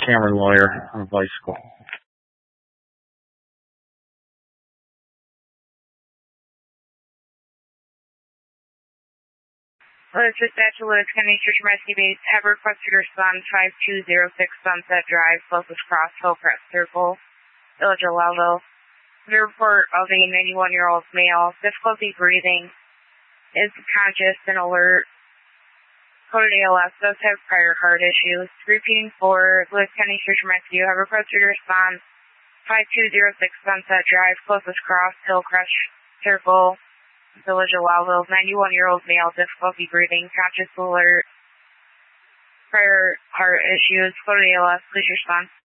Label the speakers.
Speaker 1: Cameron Lawyer on a bicycle.
Speaker 2: Lewis Dispatch, Lewis County Search and Rescue Base, have requested respond 5206 Sunset Drive, closest cross, Hillcrest Circle, Village of Wellville. The report of a 91-year-old male, difficulty breathing, is conscious and alert. Coded ALS, does have prior heart issues. Repeating for Lewis County Search and Rescue, have requested respond 5206 Sunset Drive, closest cross, Hillcrest Circle, Village of Wellville. 91-year-old male, difficulty breathing, conscious, alert, prior heart issues. Coded ALS, please respond.